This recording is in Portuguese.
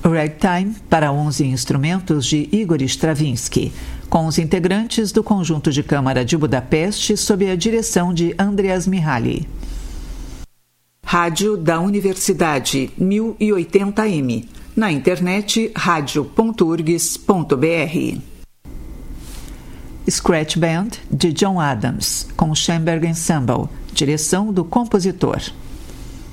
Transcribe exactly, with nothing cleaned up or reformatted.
Ragtime para onze instrumentos de Igor Stravinsky, com os integrantes do Conjunto de Câmara de Budapeste sob a direção de Andreas Mihaly. Rádio da Universidade mil e oitenta M. Na internet rádio ponto urgs ponto br. Scratch Band de John Adams, com Schoenberg Ensemble, direção do compositor.